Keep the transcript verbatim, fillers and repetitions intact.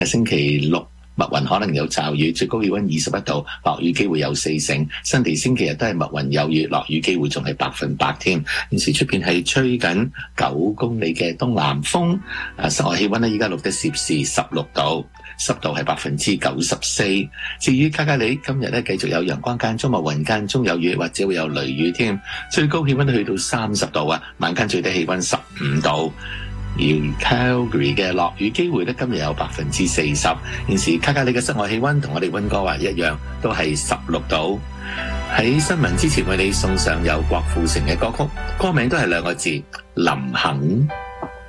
星期六密雲可能有驟雨，最高氣溫二十一度，落雨機會有四成。新地星期日都係密雲有雨，落雨機會仲係百分百添。現時出邊係吹緊九公里嘅東南風，啊，室外氣溫呢依家錄得攝氏十六度，濕度係百分之九十四。至於卡卡里，今日咧繼續有陽光間中密雲間中有雨，或者會有雷雨添。最高氣溫都去到三十度啊，晚間最低氣溫十五度。而 Calgary 嘅落雨機會咧，今日有百分之四十。現時卡卡里嘅室外氣溫同我哋溫哥華一樣，都係十六度。喺新聞之前為你送上由郭富城嘅歌曲，歌名都係兩個字，林肯。